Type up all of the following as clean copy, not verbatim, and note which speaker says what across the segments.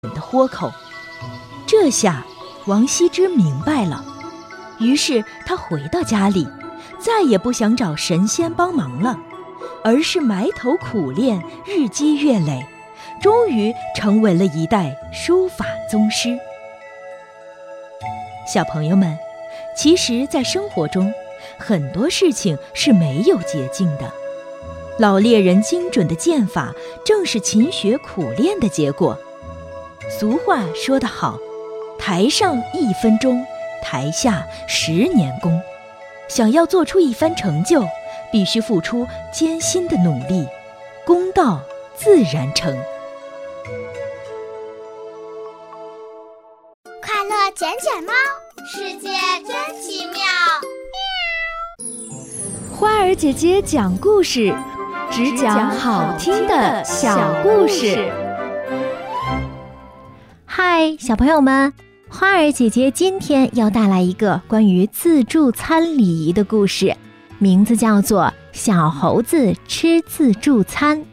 Speaker 1: 的豁口。这下王羲之明白了，于是他回到家里，再也不想找神仙帮忙了，而是埋头苦练，日积月累，终于成为了一代书法宗师。小朋友们，其实在生活中，很多事情是没有捷径的。老猎人精准的剑法，正是勤学苦练的结果。俗话说得好，台上1分钟，台下10年功。想要做出一番成就，必须付出艰辛的努力，功到自然成。
Speaker 2: 快乐卷卷猫，世界真奇妙。
Speaker 3: 花儿姐姐讲故事，只讲好听的小故事。
Speaker 4: 嗨，小朋友们，花儿姐姐今天要带来一个关于自助餐礼仪的故事，名字叫做《小猴子吃自助餐》。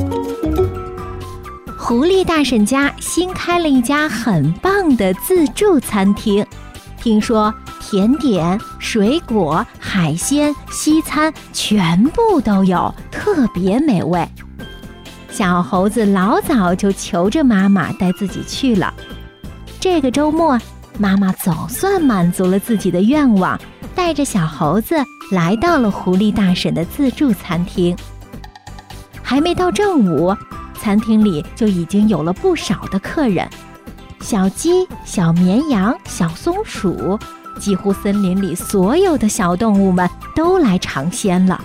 Speaker 4: 狐狸大婶家新开了一家很棒的自助餐厅，听说甜点、水果、海鲜、西餐全部都有，特别美味。小猴子老早就求着妈妈带自己去了。这个周末，妈妈总算满足了自己的愿望，带着小猴子来到了狐狸大婶的自助餐厅。还没到正午，餐厅里就已经有了不少的客人，小鸡、小绵羊、小松鼠，几乎森林里所有的小动物们都来尝鲜了。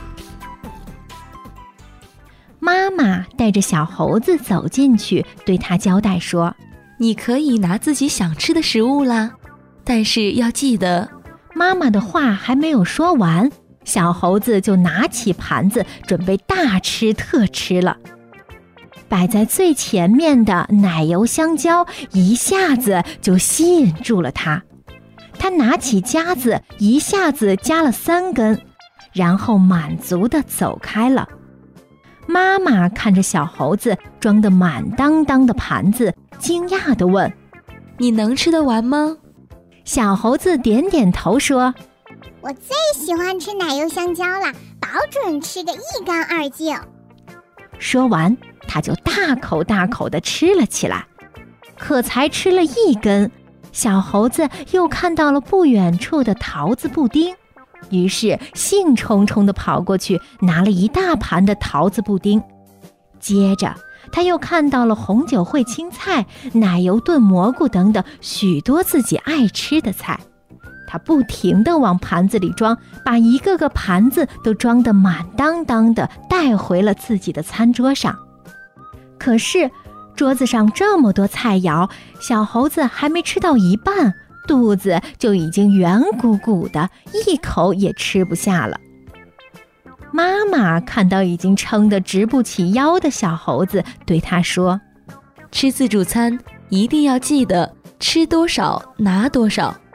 Speaker 4: 妈妈带着小猴子走进去，对他交代说：
Speaker 1: 你可以拿自己想吃的食物啦，但是要记得……
Speaker 4: 妈妈的话还没有说完，小猴子就拿起盘子准备大吃特吃了。摆在最前面的奶油香蕉一下子就吸引住了他，他拿起夹子一下子夹了3根，然后满足地走开了。妈妈看着小猴子装得满当当的盘子，惊讶地问：
Speaker 1: 你能吃得完吗？
Speaker 4: 小猴子点点头说：
Speaker 2: 我最喜欢吃奶油香蕉了，保准吃个一干二净。
Speaker 4: 说完，他就大口大口地吃了起来。可才吃了1根，小猴子又看到了不远处的桃子布丁，于是兴冲冲地跑过去拿了一大盘的桃子布丁。接着他又看到了红酒烩青菜、奶油炖蘑菇等等许多自己爱吃的菜，他不停地往盘子里装，把一个个盘子都装得满当当的，带回了自己的餐桌上。可是桌子上这么多菜肴，小猴子还没吃到一半，肚子就已经圆鼓鼓的，一口也吃不下了。妈妈看到已经撑得直不起腰的小猴子，对他说：
Speaker 1: 吃自助餐一定要记得吃多少拿多少，